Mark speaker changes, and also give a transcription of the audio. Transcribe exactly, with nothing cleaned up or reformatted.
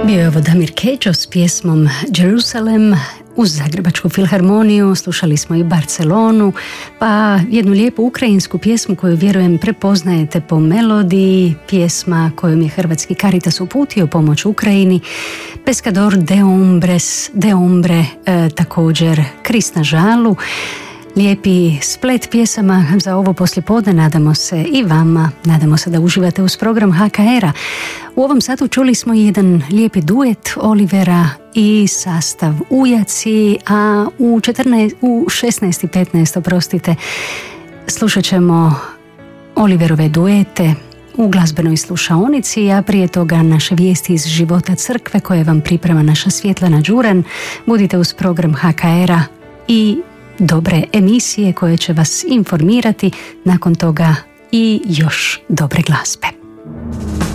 Speaker 1: Bio je ovo Damir Keđo s pjesmom Jerusalem. Uz Zagrebačku filharmoniju slušali smo i Barcelonu, pa jednu lijepu ukrajinsku pjesmu koju vjerujem prepoznajete po melodiji, pjesma kojom je Hrvatski Caritas uputio pomoć Ukrajini, Pescador de Hombres, de Hombre, e, također Krist na žalu. Lijepi splet pjesama za ovo poslijepodne, nadamo se i vama, nadamo se da uživate uz program H K R-a. U ovom satu čuli smo jedan lijepi duet Olivera i sastav Ujaci, a u, četrnaest, u šesnaest i petnaest, oprostite, slušat ćemo Oliverove duete u glazbenoj slušaonici, a prije toga naše vijesti iz života crkve koje vam priprema naša Svjetlana Đuran. Budite uz program H K R-a i dobre emisije koje će vas informirati, nakon toga i još dobre glazbe.